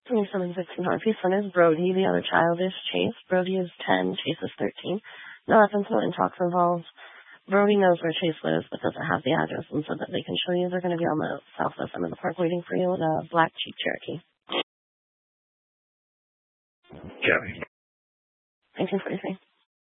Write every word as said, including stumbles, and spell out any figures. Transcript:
twenty-seven sixteen Harvey. Son is Brody. The other child is Chase. Brody is ten. Chase is thirteen. No evidence of talks involved. Brody knows where Chase lives, but doesn't have the address, and so that they can show you they're going to be on the southwest end of the park waiting for you in a black Jeep Cherokee. Jerry. nineteen forty-three.